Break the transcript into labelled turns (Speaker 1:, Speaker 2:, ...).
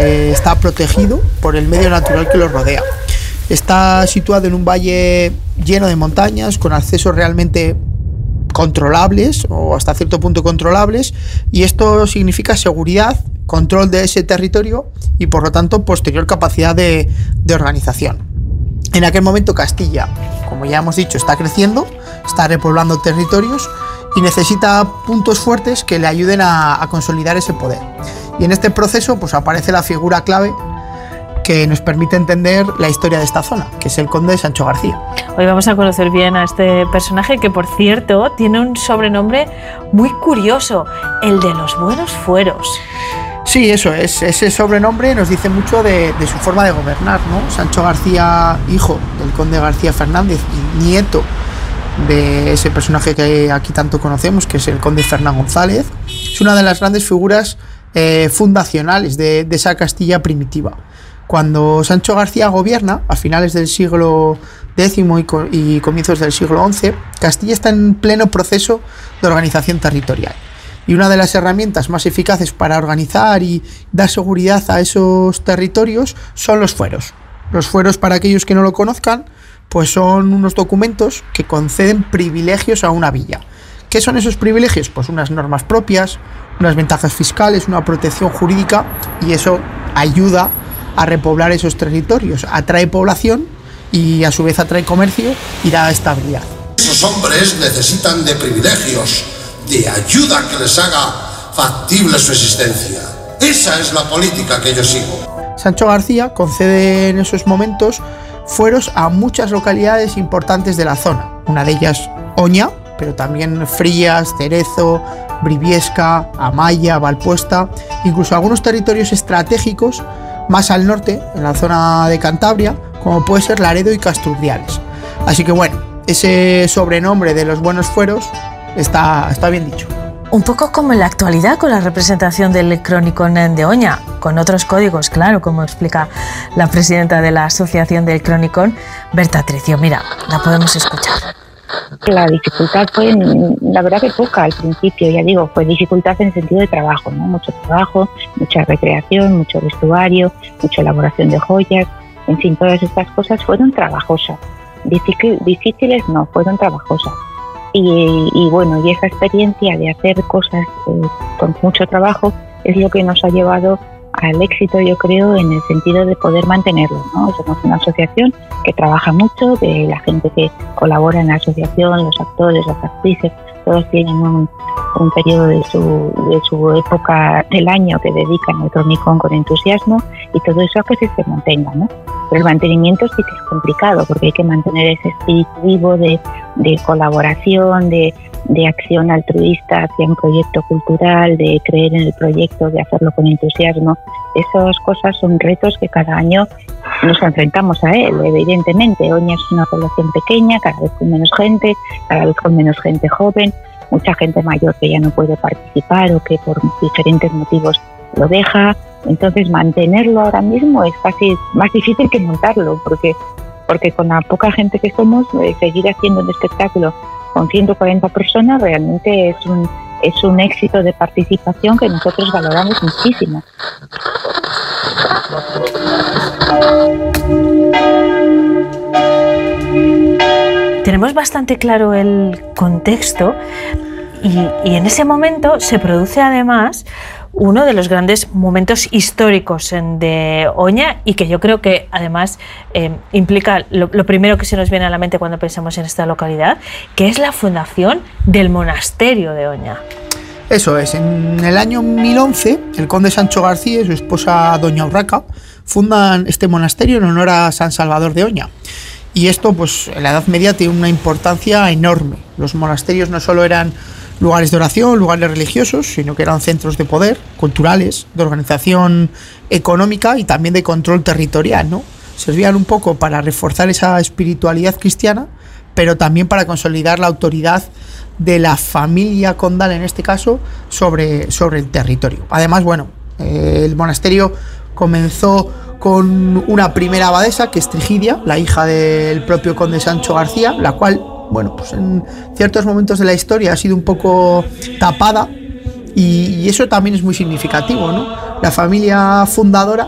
Speaker 1: está protegido por el medio natural que lo rodea. Está situado en un valle lleno de montañas, con accesos realmente controlables o hasta cierto punto controlables, y esto significa seguridad, control de ese territorio y por lo tanto posterior capacidad de organización. En aquel momento Castilla, como ya hemos dicho, está creciendo, está repoblando territorios y necesita puntos fuertes que le ayuden a consolidar ese poder. Y en este proceso pues aparece la figura clave que nos permite entender la historia de esta zona, que es el conde de Sancho García.
Speaker 2: Hoy vamos a conocer bien a este personaje que, por cierto, tiene un sobrenombre muy curioso, el de los buenos fueros.
Speaker 1: Sí, eso es. Ese sobrenombre nos dice mucho de su forma de gobernar, ¿no? Sancho García, hijo del conde García Fernández y nieto de ese personaje que aquí tanto conocemos, que es el conde Fernán González, es una de las grandes figuras fundacionales de esa Castilla primitiva. Cuando Sancho García gobierna, a finales del siglo X y comienzos del siglo XI, Castilla está en pleno proceso de organización territorial. Y una de las herramientas más eficaces para organizar y dar seguridad a esos territorios son los fueros. Los fueros, para aquellos que no lo conozcan, pues son unos documentos que conceden privilegios a una villa. ¿Qué son esos privilegios? Pues unas normas propias, unas ventajas fiscales, una protección jurídica, y eso ayuda a repoblar esos territorios, atrae población y a su vez atrae comercio y da estabilidad.
Speaker 3: Esos hombres necesitan de privilegios, de ayuda que les haga factible su existencia. Esa es la política que yo sigo.
Speaker 1: Sancho García concede en esos momentos fueros a muchas localidades importantes de la zona, una de ellas Oña, pero también Frías, Cerezo, Briviesca, Amaya, Valpuesta, incluso algunos territorios estratégicos más al norte, en la zona de Cantabria, como puede ser Laredo y Castrurdiales. Así que bueno, ese sobrenombre de los buenos fueros está bien dicho.
Speaker 2: Un poco como en la actualidad con la representación del Cronicón de Oña, con otros códigos, claro, como explica la presidenta de la Asociación del Cronicón, Berta Tricio. Mira, la podemos escuchar.
Speaker 4: La dificultad fue, la verdad, que poca al principio, ya digo, fue dificultad en el sentido de trabajo, ¿no? Mucho trabajo, mucha recreación, mucho vestuario, mucha elaboración de joyas, en fin, todas estas cosas fueron trabajosas. Difíciles no, fueron trabajosas. Y bueno, y esa experiencia de hacer cosas con mucho trabajo es lo que nos ha llevado al éxito, yo creo, en el sentido de poder mantenerlo, ¿no? Somos una asociación que trabaja mucho, de la gente que colabora en la asociación, los actores, las actrices, todos tienen un periodo de su época del año que dedican al Cronicón con entusiasmo, y todo eso hace que se mantenga, ¿no? Pero el mantenimiento sí que es complicado, porque hay que mantener ese espíritu vivo de colaboración, de acción altruista hacia un proyecto cultural, de creer en el proyecto, de hacerlo con entusiasmo. Esas cosas son retos que cada año nos enfrentamos a él, evidentemente. Oña es una población pequeña, cada vez con menos gente, cada vez con menos gente joven, mucha gente mayor que ya no puede participar o que por diferentes motivos lo deja. Entonces mantenerlo ahora mismo es casi más difícil que montarlo, porque con la poca gente que somos, seguir haciendo un espectáculo con 140 personas realmente es un éxito de participación que nosotros valoramos muchísimo.
Speaker 2: Tenemos bastante claro el contexto y en ese momento se produce además uno de los grandes momentos históricos de Oña, y que yo creo que además implica lo primero que se nos viene a la mente cuando pensamos en esta localidad, que es la fundación del monasterio de Oña.
Speaker 1: Eso es, en el año 1011 el conde Sancho García y su esposa doña Urraca fundan este monasterio en honor a San Salvador de Oña. Y esto, pues, en la Edad Media tiene una importancia enorme. Los monasterios no solo eran lugares de oración, lugares religiosos, sino que eran centros de poder, culturales, de organización económica y también de control territorial, ¿no? Servían un poco para reforzar esa espiritualidad cristiana, pero también para consolidar la autoridad de la familia condal, en este caso, sobre el territorio. Además, bueno, el monasterio comenzó con una primera abadesa, que es Trigidia, la hija del propio conde Sancho García, la cual, bueno, pues en ciertos momentos de la historia ha sido un poco tapada, y eso también es muy significativo, ¿no? La familia fundadora